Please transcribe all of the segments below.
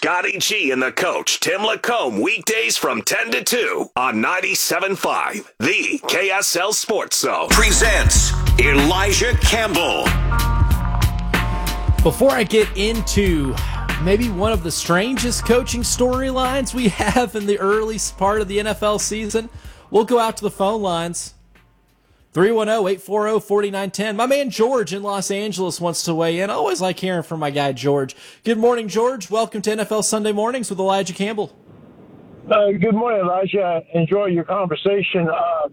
Scotty G and the coach, Tim Lacombe, weekdays from 10 to 2 on 97.5, the KSL Sports Zone. Presents Elijah Campbell. Before I get into maybe one of the strangest coaching storylines we have in the early part of the NFL season, we'll go out to the phone lines. 310-840-4910. My man George in Los Angeles wants to weigh in. I always like hearing from my guy George. Good morning, George. Welcome to NFL Sunday Mornings with Elijah Campbell. Good morning, Elijah. Enjoy your conversation.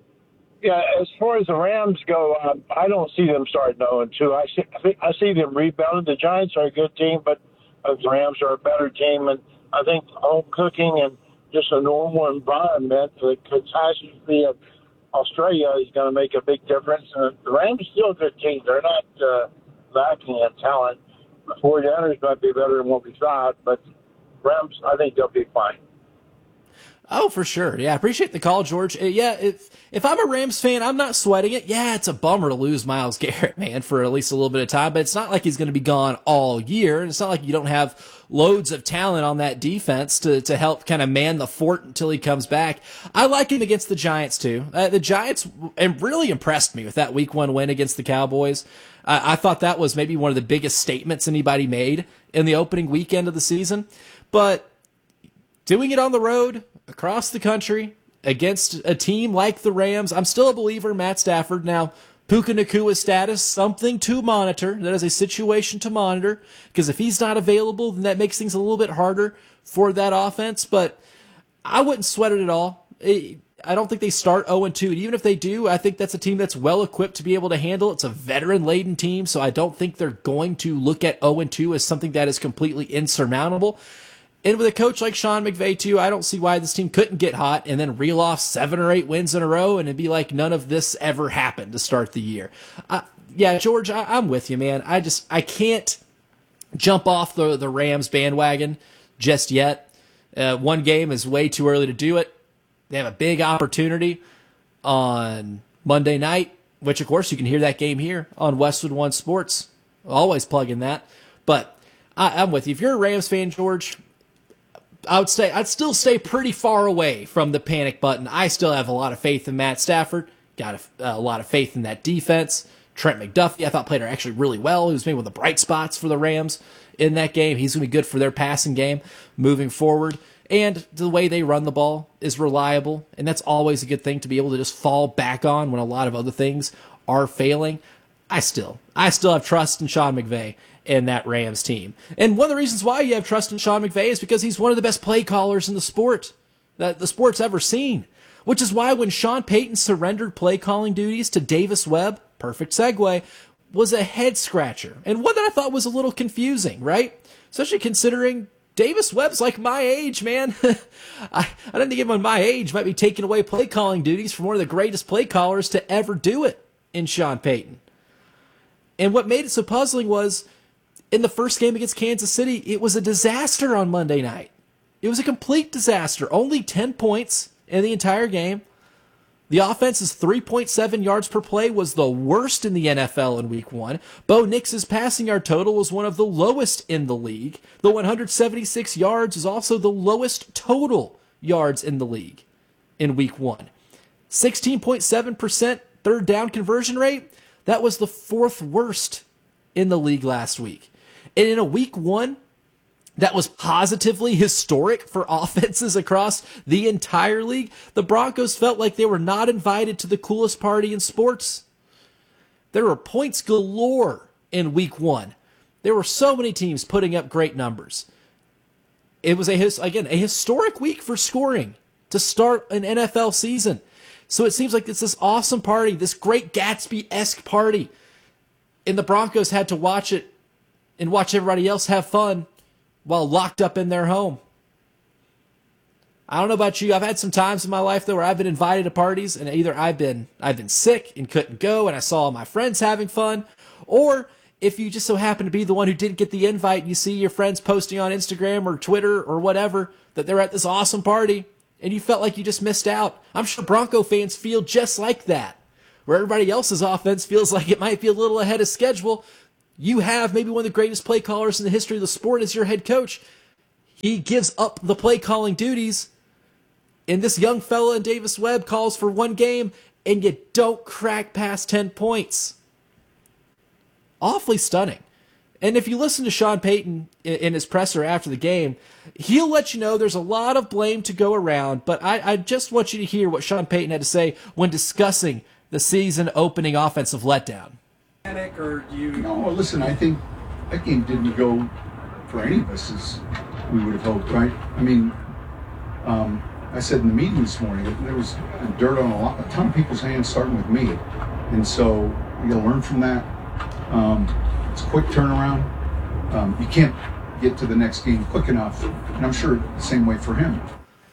As far as the Rams go, I don't see them starting 0-2. I see them rebounding. The Giants are a good team, but the Rams are a better team. And I think home cooking and just a normal environment, the catastrophe of Australia is going to make a big difference. And the Rams are still a good team. They're not lacking in talent. The 49ers might be better than what we thought, but Rams, I think they'll be fine. Oh, for sure. Yeah, I appreciate the call, George. If I'm a Rams fan, I'm not sweating it. Yeah, it's a bummer to lose Myles Garrett, man, for at least a little bit of time, but it's not like he's going to be gone all year, and it's not like you don't have loads of talent on that defense to help kind of man the fort until he comes back. I like him against the Giants, too. The Giants really impressed me with that Week 1 win against the Cowboys. I thought that was maybe one of the biggest statements anybody made in the opening weekend of the season, but doing it on the road, across the country, against a team like the Rams, I'm still a believer in Matt Stafford. Now, Puka Nakua's status, something to monitor. That is a situation to monitor, because if he's not available, then that makes things a little bit harder for that offense, but I wouldn't sweat it at all. I don't think they start 0-2, and even if they do, I think that's a team that's well-equipped to be able to handle it. It's a veteran-laden team, so I don't think they're going to look at 0-2 as something that is completely insurmountable. And with a coach like Sean McVay, too, I don't see why this team couldn't get hot and then reel off 7 or 8 wins in a row and it'd be like none of this ever happened to start the year. George, I'm with you, man. I can't jump off the Rams bandwagon just yet. One game is way too early to do it. They have a big opportunity on Monday night, which, of course, you can hear that game here on Westwood One Sports. Always plugging that. But I'm with you. If you're a Rams fan, George, I'd still stay pretty far away from the panic button. I still have a lot of faith in Matt Stafford. Got a lot of faith in that defense. Trent McDuffie, I thought, played actually really well. He was maybe one of the bright spots for the Rams in that game. He's going to be good for their passing game moving forward. And the way they run the ball is reliable, and that's always a good thing to be able to just fall back on when a lot of other things are failing. I still have trust in Sean McVay and that Rams team. And one of the reasons why you have trust in Sean McVay is because he's one of the best play callers in the sport that the sport's ever seen. Which is why when Sean Payton surrendered play calling duties to Davis Webb, perfect segue, was a head scratcher. And one that I thought was a little confusing, right? Especially considering Davis Webb's like my age, man. I didn't think anyone my age might be taking away play calling duties from one of the greatest play callers to ever do it in Sean Payton. And what made it so puzzling was, in the first game against Kansas City, it was a disaster on Monday night. It was a complete disaster. Only 10 points in the entire game. The offense's 3.7 yards per play was the worst in the NFL in Week 1. Bo Nix's passing yard total was one of the lowest in the league. The 176 yards is also the lowest total yards in the league in Week 1. 16.7% third down conversion rate. That was the 4th worst in the league last week. And in a Week 1 that was positively historic for offenses across the entire league, the Broncos felt like they were not invited to the coolest party in sports. There were points galore in Week 1. There were so many teams putting up great numbers. It was, a historic week for scoring to start an NFL season. So it seems like it's this awesome party, this great Gatsby-esque party. And the Broncos had to watch it and watch everybody else have fun while locked up in their home. I don't know about you. I've had some times in my life, though, where I've been invited to parties, and either I've been sick and couldn't go, and I saw all my friends having fun, or if you just so happen to be the one who didn't get the invite, you see your friends posting on Instagram or Twitter or whatever that they're at this awesome party, and you felt like you just missed out. I'm sure Bronco fans feel just like that, where everybody else's offense feels like it might be a little ahead of schedule. You have maybe one of the greatest play callers in the history of the sport as your head coach. He gives up the play calling duties, and this young fella in Davis Webb calls for one game, and you don't crack past 10 points. Awfully stunning. And if you listen to Sean Payton in his presser after the game, he'll let you know there's a lot of blame to go around, but I just want you to hear what Sean Payton had to say when discussing the season opening offensive letdown. No, listen, I think that game didn't go for any of us as we would have hoped, right? I mean, I said in the meeting this morning that there was dirt on a ton of people's hands, starting with me. And so you got to learn from that. It's a quick turnaround. You can't get to the next game quick enough. And I'm sure the same way for him.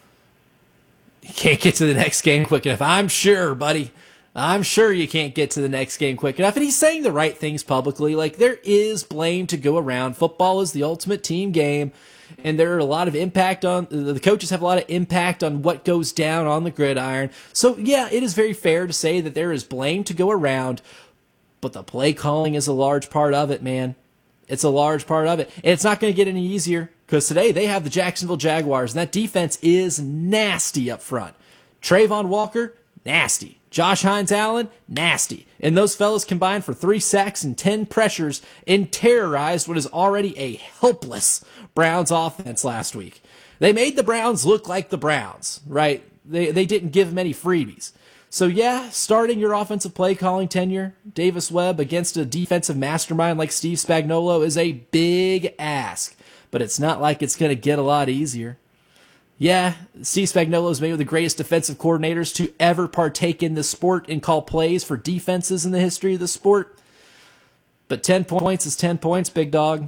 You can't get to the next game quick enough. I'm sure, buddy. I'm sure you can't get to the next game quick enough. And he's saying the right things publicly. Like, there is blame to go around. Football is the ultimate team game. And there are a lot of impact on, the coaches have a lot of impact on what goes down on the gridiron. So, yeah, it is very fair to say that there is blame to go around. But the play calling is a large part of it, man. It's a large part of it. And it's not going to get any easier because today they have the Jacksonville Jaguars, and that defense is nasty up front. Trayvon Walker, nasty. Josh Hines-Allen, nasty. And those fellas combined for 3 sacks and 10 pressures and terrorized what is already a helpless Browns offense last week. They made the Browns look like the Browns, right? They didn't give them any freebies. So yeah, starting your offensive play calling tenure, Davis Webb, against a defensive mastermind like Steve Spagnuolo is a big ask, but it's not like it's going to get a lot easier. Yeah, Steve Spagnuolo is maybe the greatest defensive coordinators to ever partake in this sport and call plays for defenses in the history of the sport. But 10 points is 10 points, big dog.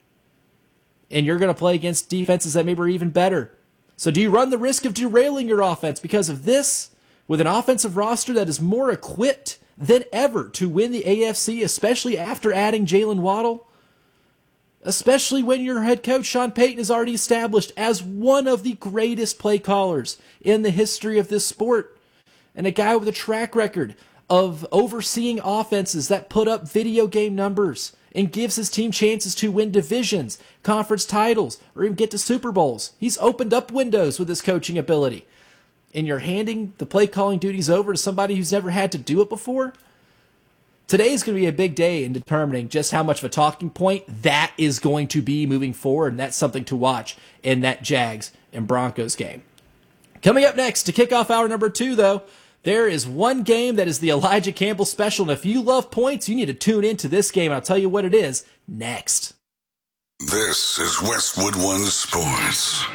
And you're going to play against defenses that maybe are even better. So do you run the risk of derailing your offense because of this? With an offensive roster that is more equipped than ever to win the AFC, especially after adding Jalen Waddle? Especially when your head coach, Sean Payton, is already established as one of the greatest play callers in the history of this sport. And a guy with a track record of overseeing offenses that put up video game numbers and gives his team chances to win divisions, conference titles, or even get to Super Bowls. He's opened up windows with his coaching ability. And you're handing the play calling duties over to somebody who's never had to do it before? Today is going to be a big day in determining just how much of a talking point that is going to be moving forward, and that's something to watch in that Jags and Broncos game. Coming up next to kick off hour number 2, though, there is one game that is the Elijah Campbell special, and if you love points, you need to tune into this game. I'll tell you what it is next. This is Westwood One Sports.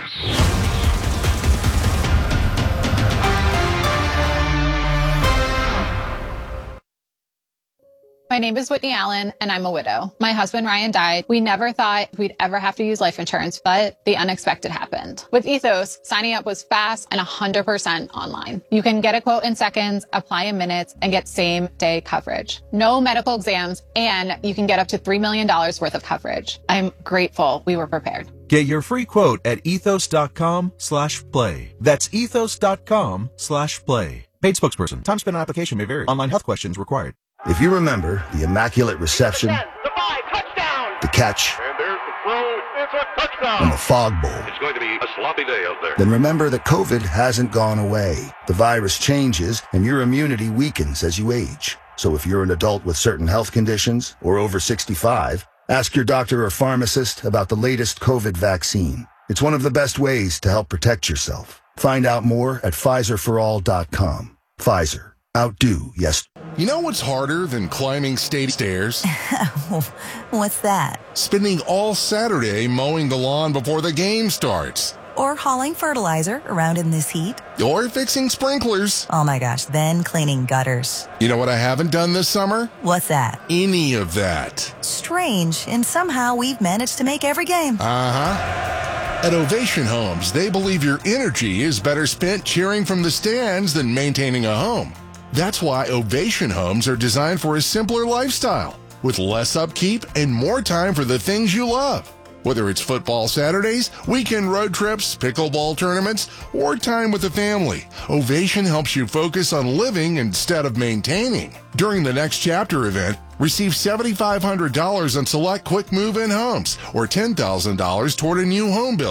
My name is Whitney Allen, and I'm a widow. My husband, Ryan, died. We never thought we'd ever have to use life insurance, but the unexpected happened. With Ethos, signing up was fast and 100% online. You can get a quote in seconds, apply in minutes, and get same-day coverage. No medical exams, and you can get up to $3 million worth of coverage. I'm grateful we were prepared. Get your free quote at ethos.com/play. That's ethos.com/play. Paid spokesperson. Time spent on application may vary. Online health questions required. If you remember the immaculate reception, the catch, and there's the throw, it's a touchdown, and the fog bowl, it's going to be a sloppy day out there. Then remember that COVID hasn't gone away. The virus changes, and your immunity weakens as you age. So if you're an adult with certain health conditions or over 65, ask your doctor or pharmacist about the latest COVID vaccine. It's one of the best ways to help protect yourself. Find out more at PfizerForAll.com. Pfizer. Outdo, yes. You know what's harder than climbing state stairs? What's that? Spending all Saturday mowing the lawn before the game starts. Or hauling fertilizer around in this heat. Or fixing sprinklers. Oh my gosh, then cleaning gutters. You know what I haven't done this summer? What's that? Any of that. Strange, and somehow we've managed to make every game. Uh-huh. At Ovation Homes, they believe your energy is better spent cheering from the stands than maintaining a home. That's why Ovation Homes are designed for a simpler lifestyle, with less upkeep and more time for the things you love. Whether it's football Saturdays, weekend road trips, pickleball tournaments, or time with the family, Ovation helps you focus on living instead of maintaining. During the Next Chapter event, receive $7,500 on select quick move-in homes or $10,000 toward a new home build.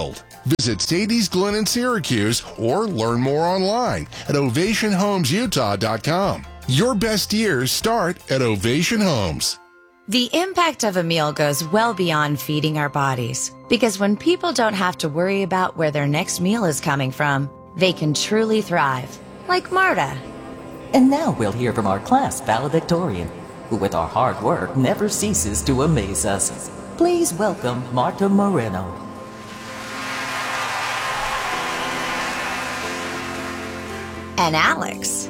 Visit Sadie's Glen in Syracuse or learn more online at ovationhomesutah.com. Your best years start at Ovation Homes. The impact of a meal goes well beyond feeding our bodies, because when people don't have to worry about where their next meal is coming from, they can truly thrive, like Marta. And now we'll hear from our class valedictorian, who with our hard work never ceases to amaze us. Please welcome Marta Moreno. And Alex.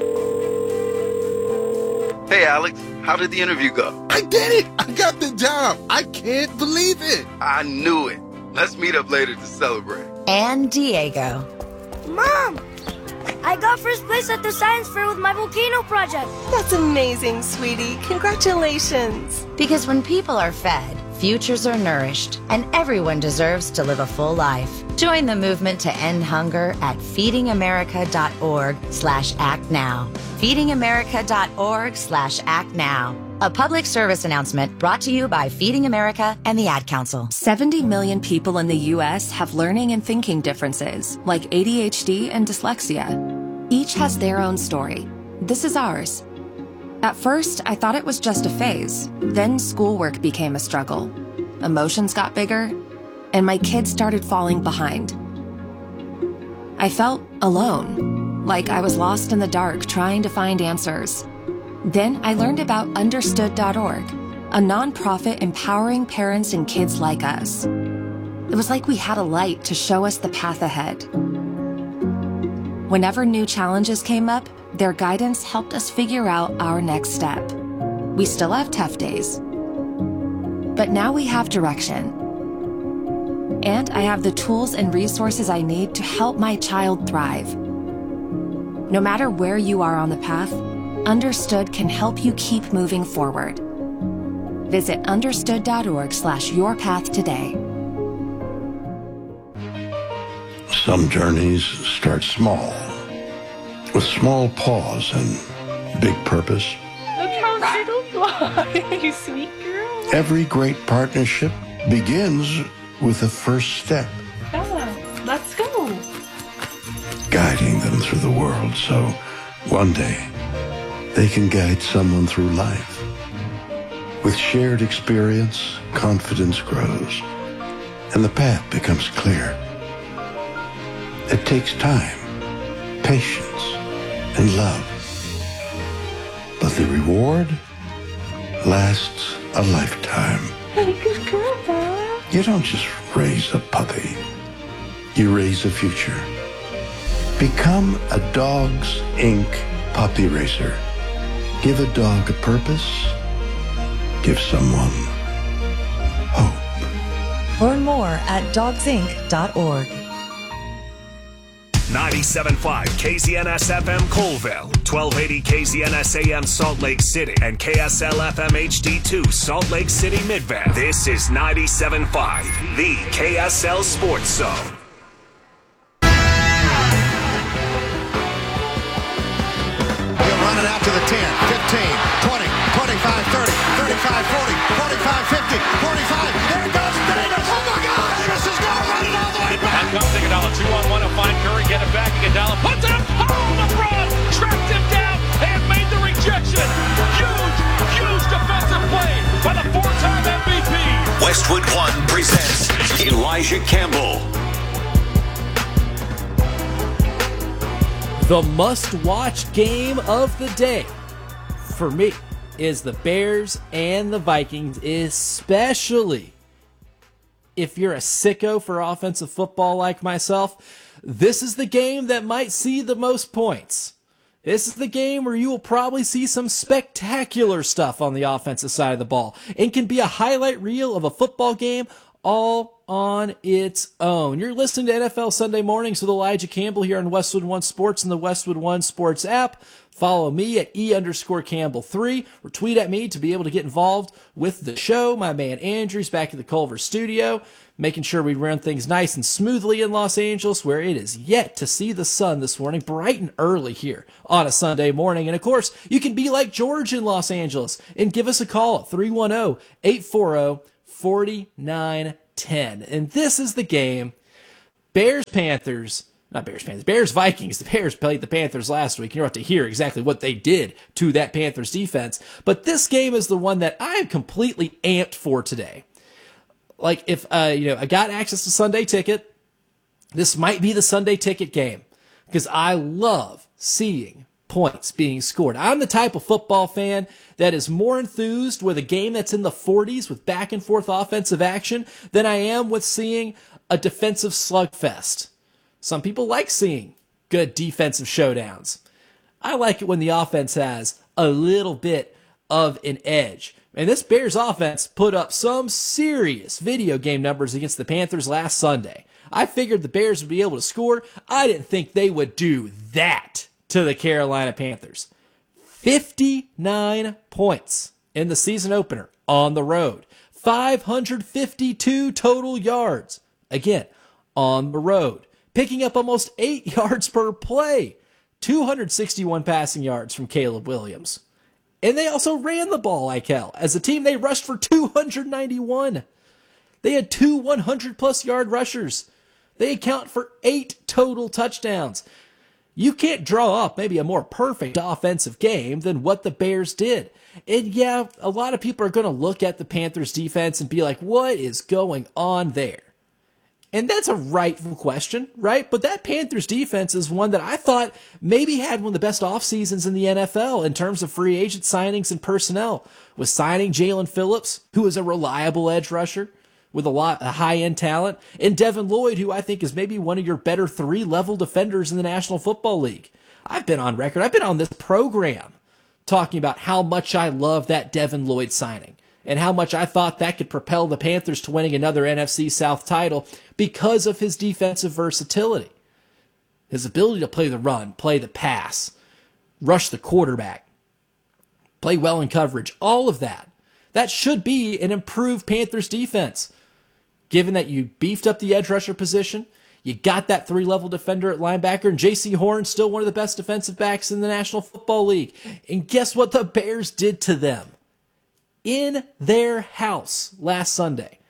Hey, Alex, how did the interview go? I did it! I got the job! I can't believe it! I knew it. Let's meet up later to celebrate. And Diego. Mom! I got first place at the science fair with my volcano project. That's amazing, sweetie. Congratulations. Because when people are fed, futures are nourished, and everyone deserves to live a full life. Join the movement to end hunger at feedingamerica.org/actnow. feedingamerica.org/actnow. A public service announcement brought to you by Feeding America and the Ad Council. 70 million people in the U.S. have learning and thinking differences, like ADHD and dyslexia. Each has their own story. This is ours. At first, I thought it was just a phase. Then schoolwork became a struggle. Emotions got bigger, and my kids started falling behind. I felt alone, like I was lost in the dark trying to find answers. Then I learned about Understood.org, a nonprofit empowering parents and kids like us. It was like we had a light to show us the path ahead. Whenever new challenges came up, their guidance helped us figure out our next step. We still have tough days, but now we have direction. And I have the tools and resources I need to help my child thrive. No matter where you are on the path, Understood can help you keep moving forward. Visit understood.org/yourpath today. Some journeys start small, with small pause and big purpose. Look how little fly, you sweet girl. Every great partnership begins with a first step. Bella, let's go. Guiding them through the world so one day they can guide someone through life. With shared experience, confidence grows, and the path becomes clear. It takes time, patience, and love. But the reward lasts a lifetime. Hey, good girl, Bella. You don't just raise a puppy. You raise a future. Become a Dogs Inc. puppy racer. Give a dog a purpose. Give someone hope. Learn more at dogsinc.org. 97.5 KZNS FM Colville, 1280 KZNS AM Salt Lake City, and KSL FM HD2 Salt Lake City Midvale. This is 97.5, the KSL Sports Zone. He'll run it out to the 10, 15, 20, 25, 30, 35, 40, 45, 50, 45. There it goes. Davis. Oh my God. Davis is going to run it all the way back. Back comes Iguodala, 2-on-1 to find Curry. Get it back. Iguodala puts it up. Oh, LeBron tracked him down and made the rejection. Huge defensive play by the four-time MVP. Westwood One presents Elijah Campbell. The must-watch game of the day for me is the Bears and the Vikings, especially if you're a sicko for offensive football like myself. This is the game that might see the most points. This is the game where you will probably see some spectacular stuff on the offensive side of the ball and can be a highlight reel of a football game all on its own. You're listening to NFL Sunday Mornings with Elijah Campbell here on Westwood One Sports and the Westwood One Sports app. Follow me at E_Campbell3 or tweet at me to be able to get involved with the show. My man Andrew's back at the Culver studio, making sure we run things nice and smoothly in Los Angeles, where it is yet to see the sun this morning, bright and early here on a Sunday morning. And of course, you can be like George in Los Angeles and give us a call at 310-840-4910. And this is the game Bears-Vikings. The Bears played the Panthers last week. You don't have to hear exactly what they did to that Panthers defense. But this game is the one that I am completely amped for today. Like, if I got access to Sunday Ticket, this might be the Sunday Ticket game because I love seeing points being scored. I'm the type of football fan that is more enthused with a game that's in the 40s with back and forth offensive action than I am with seeing a defensive slugfest. Some people like seeing good defensive showdowns. I like it when the offense has a little bit of an edge. And this Bears offense put up some serious video game numbers against the Panthers last Sunday. I figured the Bears would be able to score. I didn't think they would do that to the Carolina Panthers. 59 points in the season opener on the road. 552 total yards. Again, on the road. Picking up almost 8 yards per play. 261 passing yards from Caleb Williams. And they also ran the ball like hell. As a team, they rushed for 291. They had 2 100-plus yard rushers. They account for 8 total touchdowns. You can't draw up maybe a more perfect offensive game than what the Bears did. And yeah, a lot of people are going to look at the Panthers defense and be like, what is going on there? And that's a rightful question, right? But that Panthers defense is one that I thought maybe had one of the best off seasons in the NFL in terms of free agent signings and personnel. With signing Jalen Phillips, who is a reliable edge rusher with a high-end talent, and Devin Lloyd, who I think is maybe one of your better 3-level defenders in the National Football League. I've been on record. I've been on this program talking about how much I love that Devin Lloyd signing and how much I thought that could propel the Panthers to winning another NFC South title because of his defensive versatility. His ability to play the run, play the pass, rush the quarterback, play well in coverage, all of that. That should be an improved Panthers defense. Given that you beefed up the edge rusher position, you got that 3-level defender at linebacker, and J.C. Horn's still one of the best defensive backs in the National Football League. And guess what the Bears did to them? In their house last Sunday.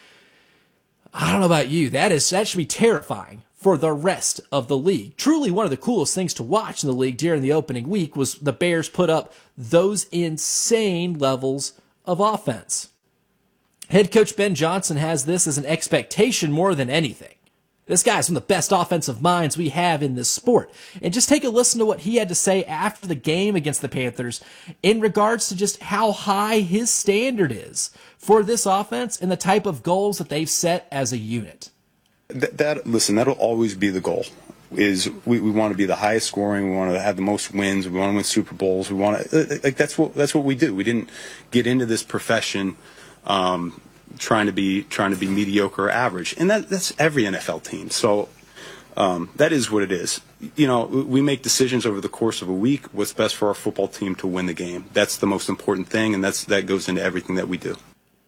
I don't know about you. That should be terrifying for the rest of the league. Truly one of the coolest things to watch in the league during the opening week was the Bears put up those insane levels of offense. Head coach Ben Johnson has this as an expectation more than anything. This guy's one of the best offensive minds we have in this sport. And just take a listen to what he had to say after the game against the Panthers in regards to just how high his standard is for this offense and the type of goals that they've set as a unit. That'll always be the goal. Is we want to be the highest scoring, we want to have the most wins, we want to win Super Bowls, we want to that's what we do. We didn't get into this profession trying to be mediocre or average, and that's every NFL team. So that is what it is. We make decisions over the course of a week. What's best for our football team to win the game? That's the most important thing, and that goes into everything that we do.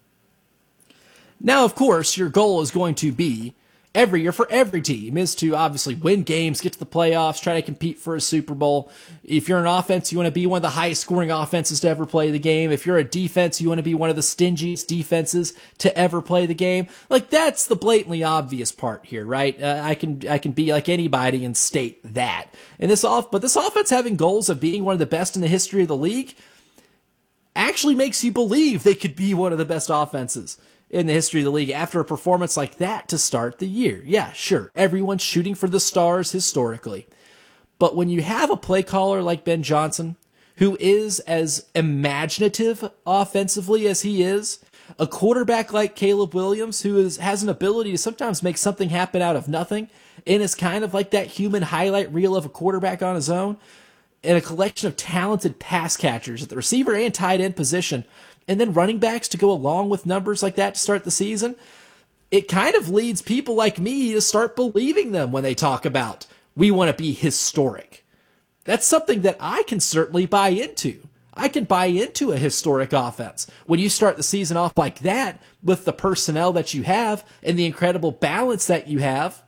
Now, of course, your goal is going to be every year for every team is to obviously win games, get to the playoffs, try to compete for a Super Bowl. If you're an offense, you want to be one of the highest scoring offenses to ever play the game. If you're a defense, you want to be one of the stingiest defenses to ever play the game. Like, that's the blatantly obvious part here, right? I can be like anybody and state that. And this offense having goals of being one of the best in the history of the league actually makes you believe they could be one of the best offenses in the history of the league after a performance like that to start the year. Yeah, sure, everyone's shooting for the stars historically. But when you have a play caller like Ben Johnson, who is as imaginative offensively as he is, a quarterback like Caleb Williams, who has an ability to sometimes make something happen out of nothing, and is kind of like that human highlight reel of a quarterback on his own, and a collection of talented pass catchers at the receiver and tight end position, and then running backs to go along with numbers like that to start the season, it kind of leads people like me to start believing them when they talk about, we want to be historic. That's something that I can certainly buy into. I can buy into a historic offense. When you start the season off like that, with the personnel that you have and the incredible balance that you have,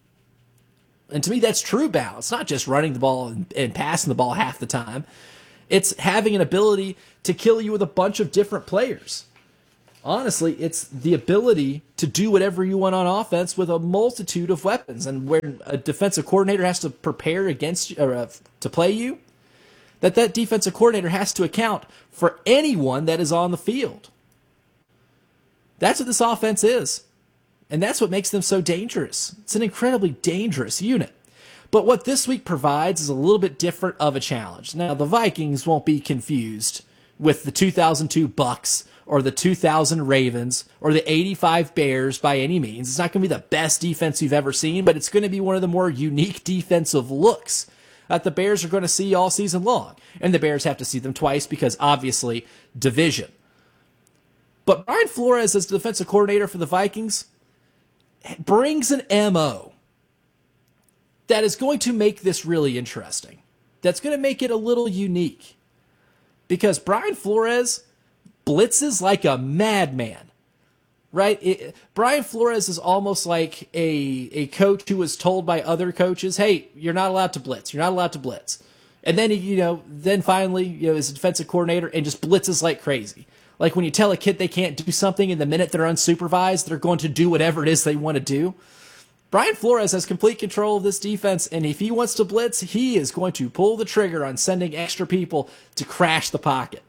and to me that's true balance, not just running the ball and passing the ball half the time. It's having an ability to kill you with a bunch of different players. Honestly, it's the ability to do whatever you want on offense with a multitude of weapons. And where a defensive coordinator has to prepare against to play you, that defensive coordinator has to account for anyone that is on the field. That's what this offense is. And that's what makes them so dangerous. It's an incredibly dangerous unit. But what this week provides is a little bit different of a challenge. Now, the Vikings won't be confused with the 2002 Bucks or the 2000 Ravens or the 85 Bears by any means. It's not going to be the best defense you've ever seen, but it's going to be one of the more unique defensive looks that the Bears are going to see all season long. And the Bears have to see them twice because, obviously, division. But Brian Flores, as the defensive coordinator for the Vikings, brings an MO that is going to make this really interesting. That's going to make it a little unique. Because Brian Flores blitzes like a madman, right? Brian Flores is almost like a coach who was told by other coaches, hey, you're not allowed to blitz. You're not allowed to blitz. And then, then finally, is a defensive coordinator and just blitzes like crazy. Like when you tell a kid they can't do something and the minute they're unsupervised, they're going to do whatever it is they want to do. Brian Flores has complete control of this defense, and if he wants to blitz, he is going to pull the trigger on sending extra people to crash the pocket.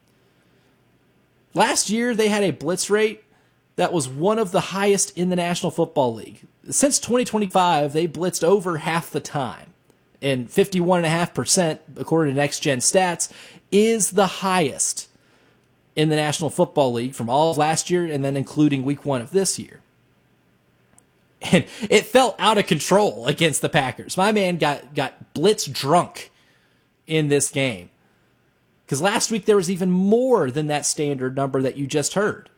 Last year, they had a blitz rate that was one of the highest in the National Football League. Since 2025, they blitzed over half the time, and 51.5%, according to Next Gen Stats, is the highest in the National Football League from all of last year and then including week 1 of this year. And it felt out of control against the Packers. My man got blitz drunk in this game. Because last week there was even more than that standard number that you just heard.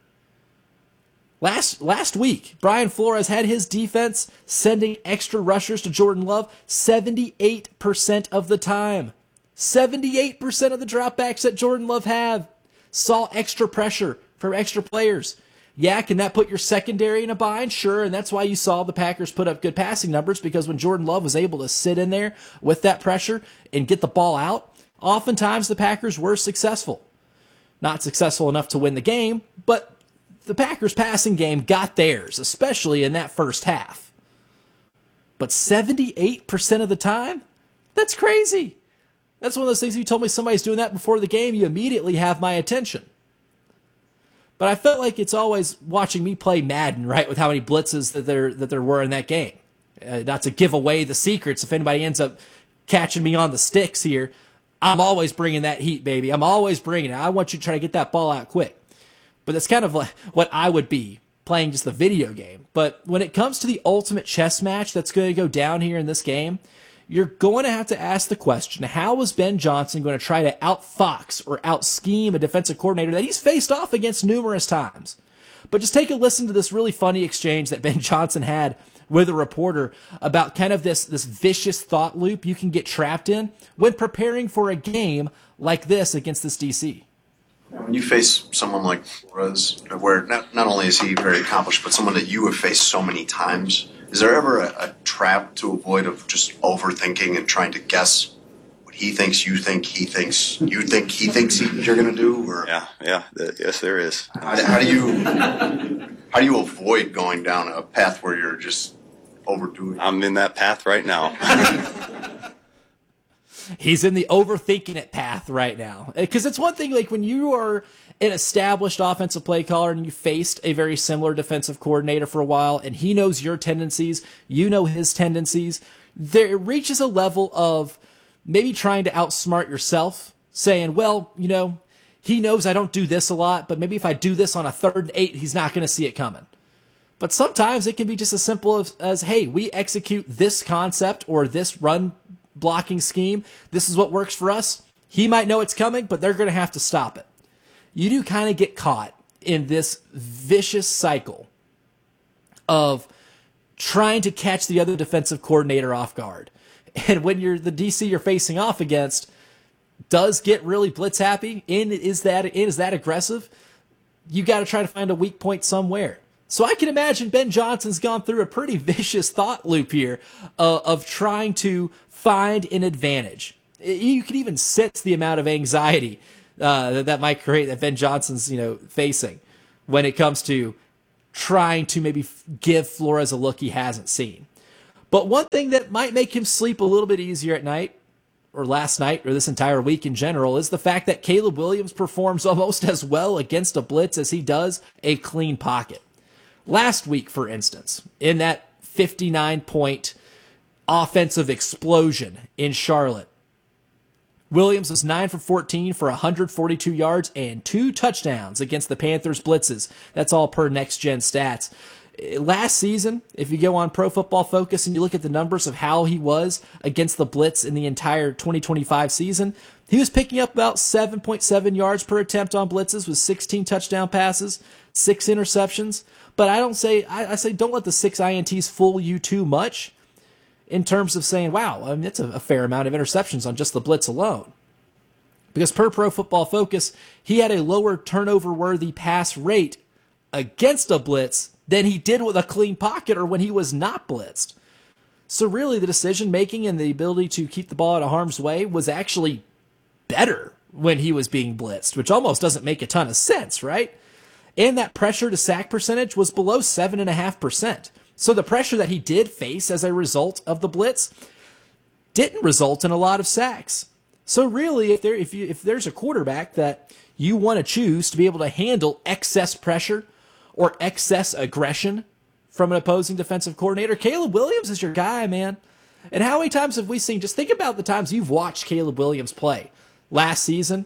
Last week, Brian Flores had his defense sending extra rushers to Jordan Love 78% of the time. 78% of the dropbacks that Jordan Love had saw extra pressure from extra players. Yeah, can that put your secondary in a bind? Sure, and that's why you saw the Packers put up good passing numbers, because when Jordan Love was able to sit in there with that pressure and get the ball out, oftentimes the Packers were successful. Not successful enough to win the game, but the Packers' passing game got theirs, especially in that first half. But 78% of the time? That's crazy. That's one of those things, if you told me somebody's doing that before the game, you immediately have my attention. But I felt like it's always watching me play Madden, right, with how many blitzes that there were in that game. Not to give away the secrets, if anybody ends up catching me on the sticks here, I'm always bringing that heat, baby. I'm always bringing it. I want you to try to get that ball out quick. But that's kind of like what I would be playing just the video game. But when it comes to the ultimate chess match that's going to go down here in this game, you're going to have to ask the question, how is Ben Johnson going to try to outfox or outscheme a defensive coordinator that he's faced off against numerous times? But just take a listen to this really funny exchange that Ben Johnson had with a reporter about kind of this vicious thought loop you can get trapped in when preparing for a game like this against this DC. When you face someone like Flores, where not only is he very accomplished, but someone that you have faced so many times, is there ever a trap to avoid of just overthinking and trying to guess what he thinks, you think he thinks, you think he thinks you're going to do? Or Yes, there is. How do you avoid going down a path where you're just overdoing it? I'm in that path right now. He's in the overthinking it path right now. Because it's one thing, like when you are an established offensive play caller and you faced a very similar defensive coordinator for a while and he knows your tendencies, you know his tendencies, there reaches a level of maybe trying to outsmart yourself, saying, well, he knows I don't do this a lot, but maybe if I do this on a 3rd and 8, he's not going to see it coming. But sometimes it can be just as simple as, hey, we execute this concept or this run blocking scheme. This is what works for us. He might know it's coming, but they're going to have to stop it. You do kind of get caught in this vicious cycle of trying to catch the other defensive coordinator off guard. And when you're the DC you're facing off against does get really blitz happy and is that aggressive, you got to try to find a weak point somewhere. So I can imagine Ben Johnson's gone through a pretty vicious thought loop here of trying to find an advantage. You can even sense the amount of anxiety that might create that Ben Johnson's facing when it comes to trying to maybe give Flores a look he hasn't seen. But one thing that might make him sleep a little bit easier at night, or last night, or this entire week in general, is the fact that Caleb Williams performs almost as well against a blitz as he does a clean pocket. Last week, for instance, in that 59-point offensive explosion in Charlotte, Williams was 9 for 14 for 142 yards and 2 touchdowns against the Panthers blitzes. That's all per Next Gen Stats. Last season, if you go on Pro Football Focus and you look at the numbers of how he was against the blitz in the entire 2025 season, he was picking up about 7.7 yards per attempt on blitzes with 16 touchdown passes, 6 interceptions. But I say don't let the 6 INTs fool you too much in terms of saying, wow, I mean, it's a fair amount of interceptions on just the blitz alone. Because per Pro Football Focus, he had a lower turnover-worthy pass rate against a blitz than he did with a clean pocket or when he was not blitzed. So really, the decision-making and the ability to keep the ball out of harm's way was actually better when he was being blitzed, which almost doesn't make a ton of sense, right? And that pressure to sack percentage was below 7.5%. So the pressure that he did face as a result of the blitz didn't result in a lot of sacks. So really, if there's a quarterback that you want to choose to be able to handle excess pressure or excess aggression from an opposing defensive coordinator, Caleb Williams is your guy, man. And how many times have we seen, just think about the times you've watched Caleb Williams play last season,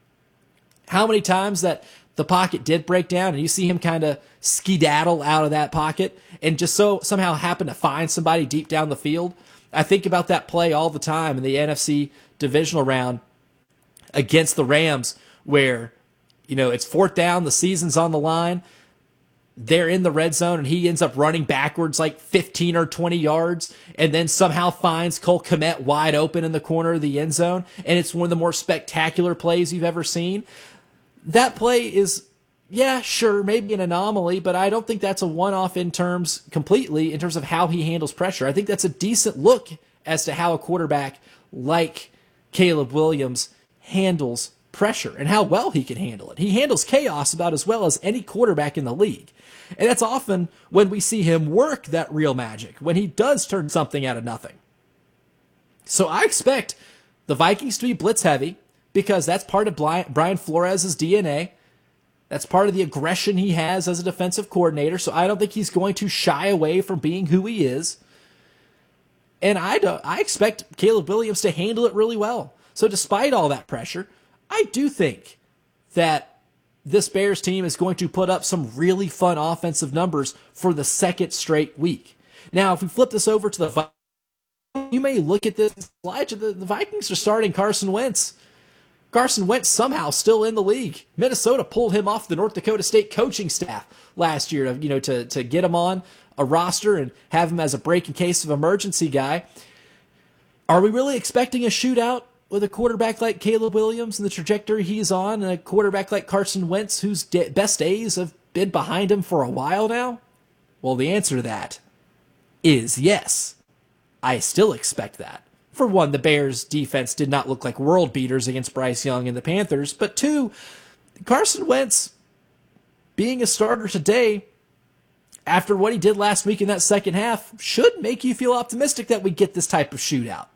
how many times that the pocket did break down and you see him kind of skedaddle out of that pocket and just somehow happen to find somebody deep down the field. I think about that play all the time in the NFC divisional round against the Rams where, it's 4th down, the season's on the line, they're in the red zone, and he ends up running backwards like 15 or 20 yards and then somehow finds Cole Kmet wide open in the corner of the end zone, and it's one of the more spectacular plays you've ever seen. That play is, yeah, sure, maybe an anomaly, but I don't think that's a one-off in terms of how he handles pressure. I think that's a decent look as to how a quarterback like Caleb Williams handles pressure and how well he can handle it. He handles chaos about as well as any quarterback in the league. And that's often when we see him work that real magic, when he does turn something out of nothing. So I expect the Vikings to be blitz heavy because that's part of Brian Flores' DNA. That's part of the aggression he has as a defensive coordinator. So I don't think he's going to shy away from being who he is. And I expect Caleb Williams to handle it really well. So despite all that pressure, I do think that this Bears team is going to put up some really fun offensive numbers for the second straight week. Now, if we flip this over to the Vikings, you may look at this slide. The Vikings are starting Carson Wentz. Carson Wentz somehow still in the league. Minnesota pulled him off the North Dakota State coaching staff last year to get him on a roster and have him as a break in case of emergency guy. Are we really expecting a shootout with a quarterback like Caleb Williams and the trajectory he's on, and a quarterback like Carson Wentz whose best days have been behind him for a while now? Well, the answer to that is yes. I still expect that. For one, the Bears' defense did not look like world beaters against Bryce Young and the Panthers, but two, Carson Wentz being a starter today after what he did last week in that second half should make you feel optimistic that we get this type of shootout.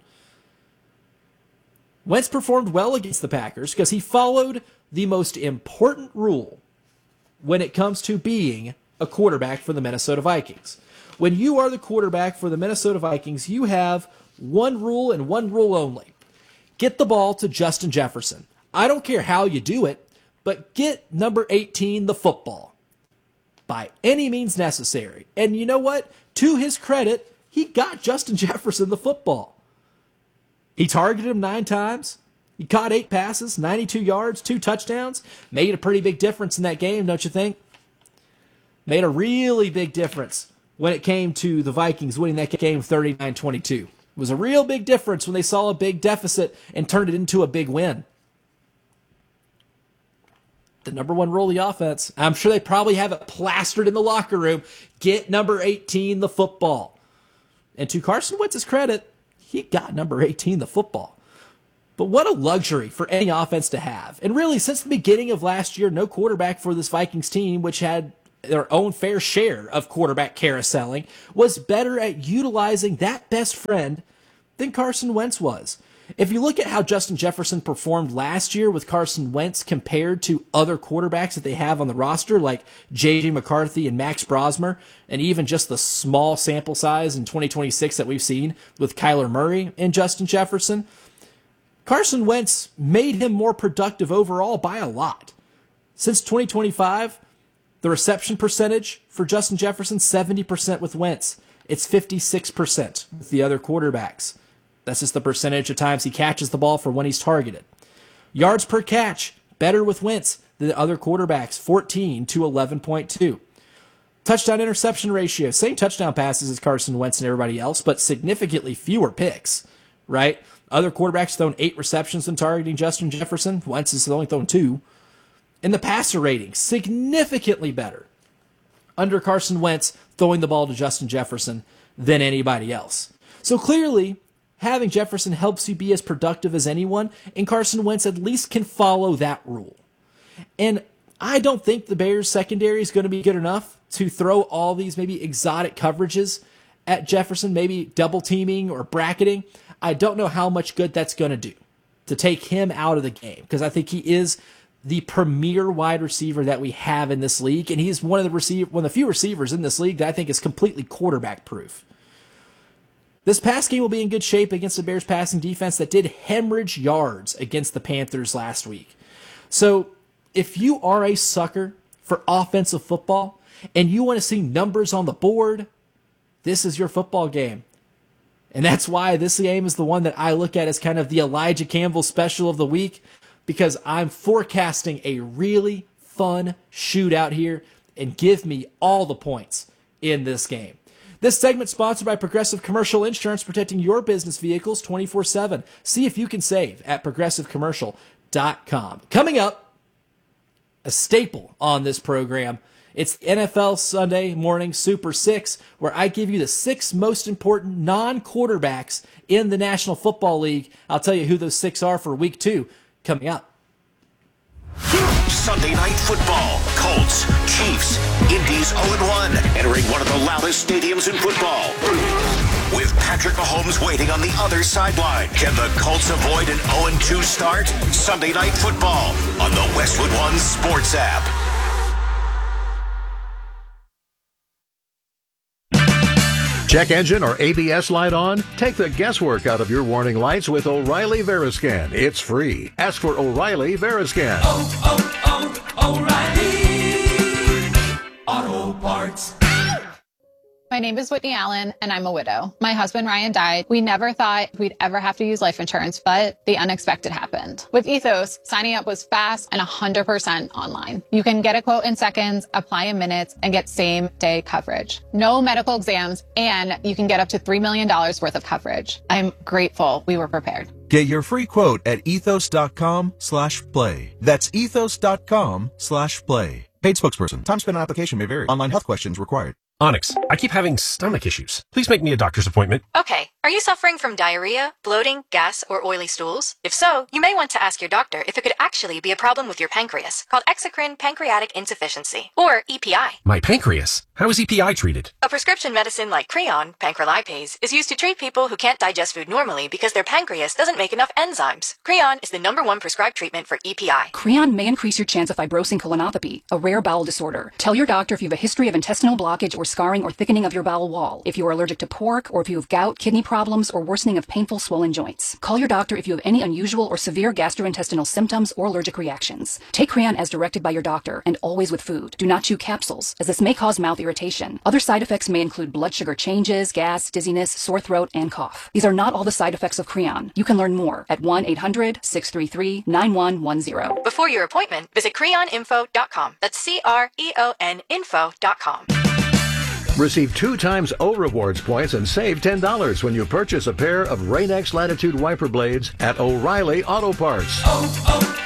Wentz performed well against the Packers because he followed the most important rule when it comes to being a quarterback for the Minnesota Vikings. When you are the quarterback for the Minnesota Vikings, you have one rule and one rule only. Get the ball to Justin Jefferson. I don't care how you do it, but get number 18 the football by any means necessary. And you know what? To his credit, he got Justin Jefferson the football. He targeted him 9 times. He caught 8 passes, 92 yards, 2 touchdowns. Made a pretty big difference in that game, don't you think? Made a really big difference when it came to the Vikings winning that game 39-22. It was a real big difference when they saw a big deficit and turned it into a big win. The number one rule of the offense, I'm sure they probably have it plastered in the locker room. Get number 18 the football. And to Carson Wentz's credit, he got number 18 the football. But what a luxury for any offense to have. And really, since the beginning of last year, no quarterback for this Vikings team, which had their own fair share of quarterback carouseling, was better at utilizing that best friend than Carson Wentz was. If you look at how Justin Jefferson performed last year with Carson Wentz compared to other quarterbacks that they have on the roster, like J.J. McCarthy and Max Brosmer, and even just the small sample size in 2026 that we've seen with Kyler Murray and Justin Jefferson, Carson Wentz made him more productive overall by a lot. Since 2025, the reception percentage for Justin Jefferson, 70% with Wentz. It's 56% with the other quarterbacks. That's just the percentage of times he catches the ball for when he's targeted. Yards per catch, better with Wentz than other quarterbacks, 14 to 11.2. Touchdown interception ratio, same touchdown passes as Carson Wentz and everybody else, but significantly fewer picks, right? Other quarterbacks thrown 8 receptions when targeting Justin Jefferson. Wentz has only thrown 2. And the passer rating, significantly better under Carson Wentz throwing the ball to Justin Jefferson than anybody else. So clearly, having Jefferson helps you be as productive as anyone, and Carson Wentz at least can follow that rule. And I don't think the Bears secondary is going to be good enough to throw all these maybe exotic coverages at Jefferson, maybe double teaming or bracketing. I don't know how much good that's going to do to take him out of the game, because I think he is the premier wide receiver that we have in this league, and he's one of the few receivers in this league that I think is completely quarterback proof. This pass game will be in good shape against the Bears passing defense that did hemorrhage yards against the Panthers last week. So if you are a sucker for offensive football and you want to see numbers on the board, this is your football game. And that's why this game is the one that I look at as kind of the Elijah Campbell special of the week, because I'm forecasting a really fun shootout here, and give me all the points in this game. This segment sponsored by Progressive Commercial Insurance, protecting your business vehicles 24/7. See if you can save at progressivecommercial.com. Coming up, a staple on this program, it's the NFL Sunday Morning Super 6, where I give you the 6 most important non-quarterbacks in the National Football League. I'll tell you who those 6 are for Week 2 coming up. Sunday Night Football. Colts, Chiefs, Indy's 0-1, entering one of the loudest stadiums in football. With Patrick Mahomes waiting on the other sideline, can the Colts avoid an 0-2 start? Sunday Night Football on the Westwood One Sports app. Check engine or ABS light on? Take the guesswork out of your warning lights with O'Reilly Veriscan. It's free. Ask for O'Reilly Veriscan. O'Reilly Auto Parts. My name is Whitney Allen, and I'm a widow. My husband, Ryan, died. We never thought we'd ever have to use life insurance, but the unexpected happened. With Ethos, signing up was fast and 100% online. You can get a quote in seconds, apply in minutes, and get same-day coverage. No medical exams, and you can get up to $3 million worth of coverage. I'm grateful we were prepared. Get your free quote at ethos.com/play. That's ethos.com/play. Paid spokesperson. Time spent on application may vary. Online health questions required. Onyx, I keep having stomach issues. Please make me a doctor's appointment. Okay. Are you suffering from diarrhea, bloating, gas, or oily stools? If so, you may want to ask your doctor if it could actually be a problem with your pancreas, called exocrine pancreatic insufficiency, or EPI. My pancreas? How is EPI treated? A prescription medicine like Creon, pancrelipase, is used to treat people who can't digest food normally because their pancreas doesn't make enough enzymes. Creon is the #1 prescribed treatment for EPI. Creon may increase your chance of fibrosing colonopathy, a rare bowel disorder. Tell your doctor if you have a history of intestinal blockage or scarring or thickening of your bowel wall, if you are allergic to pork, or if you have gout, kidney problems, or worsening of painful swollen joints. Call your doctor if you have any unusual or severe gastrointestinal symptoms or allergic reactions. Take Creon as directed by your doctor, and always with food. Do not chew capsules, as this may cause mouth irritation. Other side effects may include blood sugar changes, gas, dizziness, sore throat, and cough. These are not all the side effects of Creon. You can learn more at 1-800-633-9110. Before your appointment, visit creoninfo.com. That's CREON info.com. Receive 2 times O Rewards points and save $10 when you purchase a pair of Rain-X Latitude wiper blades at O'Reilly Auto Parts.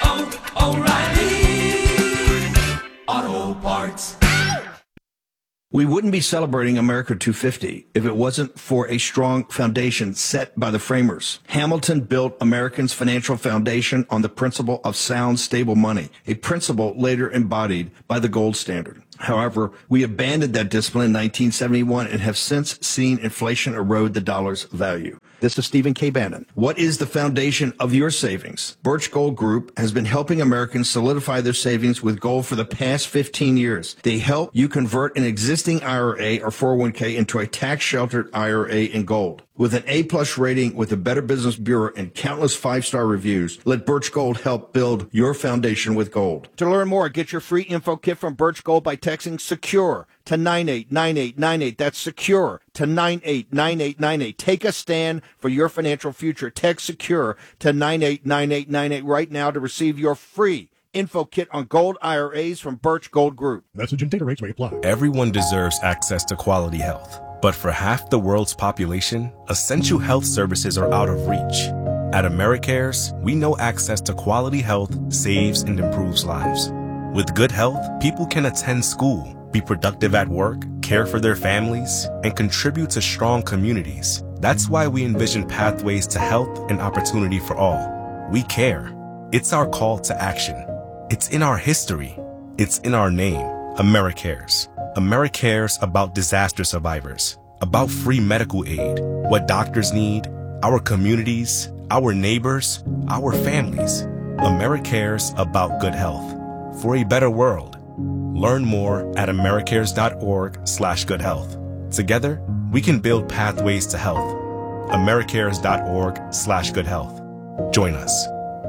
O'Reilly Auto Parts. We wouldn't be celebrating America 250 if it wasn't for a strong foundation set by the framers. Hamilton built Americans' financial foundation on the principle of sound, stable money, a principle later embodied by the gold standard. However, we abandoned that discipline in 1971 and have since seen inflation erode the dollar's value. This is Stephen K. Bannon. What is the foundation of your savings? Birch Gold Group has been helping Americans solidify their savings with gold for the past 15 years. They help you convert an existing IRA or 401k into a tax-sheltered IRA in gold. With an A-plus rating with the Better Business Bureau and countless 5-star reviews, let Birch Gold help build your foundation with gold. To learn more, get your free info kit from Birch Gold by texting SECURE to 989898. That's SECURE to 989898. Take a stand for your financial future. Text SECURE to 989898 right now to receive your free info kit on gold IRAs from Birch Gold Group. Message and data rates may apply. Everyone deserves access to quality health. But for half the world's population, essential health services are out of reach. At AmeriCares, we know access to quality health saves and improves lives. With good health, people can attend school, be productive at work, care for their families, and contribute to strong communities. That's why we envision pathways to health and opportunity for all. We care. It's our call to action. It's in our history. It's in our name. AmeriCares. AmeriCares about disaster survivors, about free medical aid, what doctors need, our communities, our neighbors, our families. AmeriCares about good health. For a better world. Learn more at americares.org/goodhealth. Together, we can build pathways to health. americares.org/goodhealth. Join us.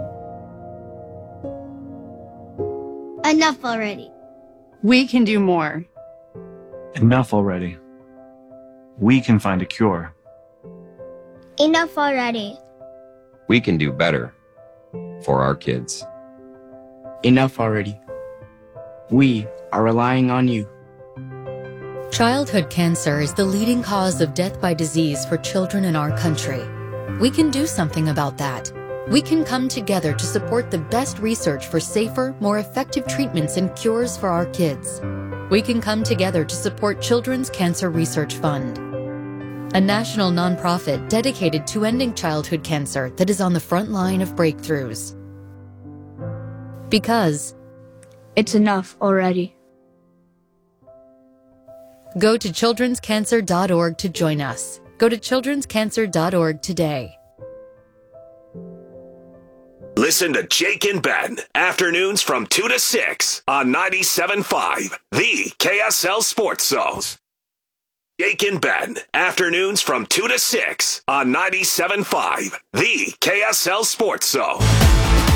Enough already. We can do more. Enough already. We can find a cure. Enough already. We can do better for our kids. Enough already. We are relying on you. Childhood cancer is the leading cause of death by disease for children in our country. We can do something about that. We can come together to support the best research for safer, more effective treatments and cures for our kids. We can come together to support Children's Cancer Research Fund, a national nonprofit dedicated to ending childhood cancer that is on the front line of breakthroughs. Because it's enough already. Go to childrenscancer.org to join us. Go to childrenscancer.org today. Listen to Jake and Ben, afternoons from 2 to 6 on 97.5, the KSL Sports Zone. Jake and Ben, afternoons from 2 to 6 on 97.5, the KSL Sports Zone.